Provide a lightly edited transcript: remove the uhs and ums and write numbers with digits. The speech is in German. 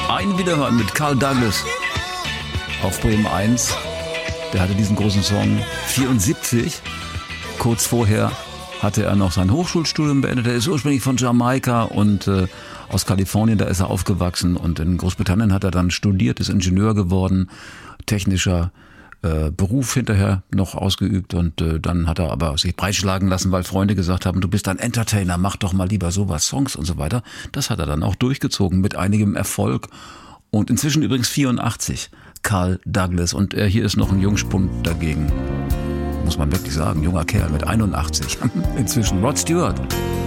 Ein Wiederhören mit Carl Douglas auf Bremen 1. Der hatte diesen großen Song 74. Kurz vorher hatte er noch sein Hochschulstudium beendet. Er ist ursprünglich von Jamaika und aus Kalifornien, da ist er aufgewachsen. Und in Großbritannien hat er dann studiert, ist Ingenieur geworden, technischer Beruf hinterher noch ausgeübt. Und dann hat er aber sich breitschlagen lassen, weil Freunde gesagt haben, du bist ein Entertainer, mach doch mal lieber sowas, Songs und so weiter. Das hat er dann auch durchgezogen mit einigem Erfolg. Und inzwischen übrigens 84, Carl Douglas. Und er hier ist noch ein Jungspund dagegen. Muss man wirklich sagen, junger Kerl mit 81. Inzwischen Rod Stewart.